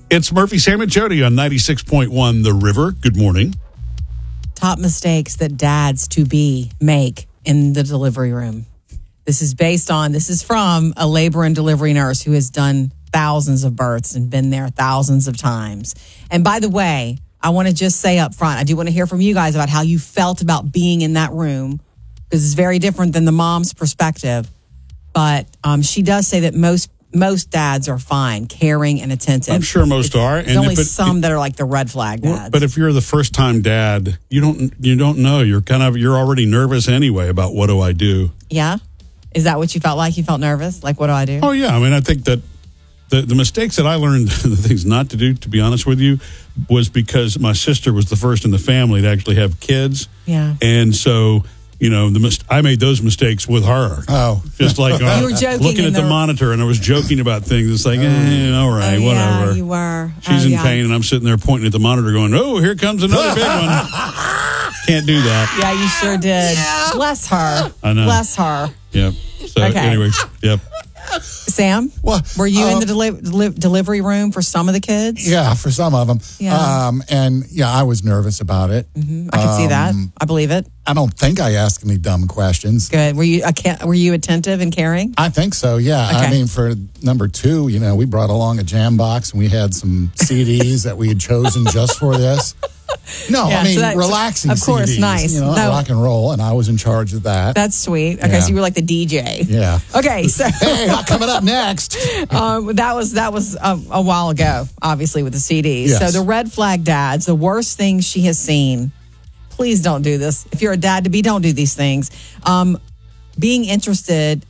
It's Murphy, Sam, and Jody on 96.1 The River. Good morning. Top mistakes that dads-to-be make in the delivery room. This is from a labor and delivery nurse who has done thousands of births and been there thousands of times. And by the way, I want to just say up front, I do want to hear from you guys about how you felt about being in that room, because it's very different than the mom's perspective. But she does say that most dads are fine, caring and attentive. I'm sure most are. There's only some that are like the red flag dads. But if you're the first time dad, you don't know. You're already nervous anyway about what do I do. Yeah? Is that what you felt like? You felt nervous? Like, what do I do? Oh, yeah. I mean, I think that the mistakes that I learned, the things not to do, to be honest with you, was because my sister was the first in the family to actually have kids. Yeah. And so, I made those mistakes with her. Oh. Just like You were joking looking at the monitor, and I was joking about things. It's like, all right, whatever. Yeah, you were. She's in pain, and I'm sitting there pointing at the monitor going, oh, here comes another big one. Can't do that. Yeah, you sure did. Yeah. Bless her. I know. Bless her. Yep. So anyway, yep. Sam, were you in the delivery room for some of the kids? Yeah, for some of them. Yeah. I was nervous about it. Mm-hmm. I can see that. I believe it. I don't think I asked any dumb questions. Good. Were you attentive and caring? I think so, yeah. Okay. I mean, for number 2, we brought along a jam box, and we had some CDs that we had chosen just for this. No, yeah, relaxing of course, CDs, nice. Rock and roll, and I was in charge of that. That's sweet. Okay, yeah. So you were like the DJ. Yeah. Okay, so hey, coming up next. That was a while ago, obviously, with the CDs. Yes. So the red flag dads, the worst things she has seen. Please don't do this. If you're a dad to be, don't do these things. Being interested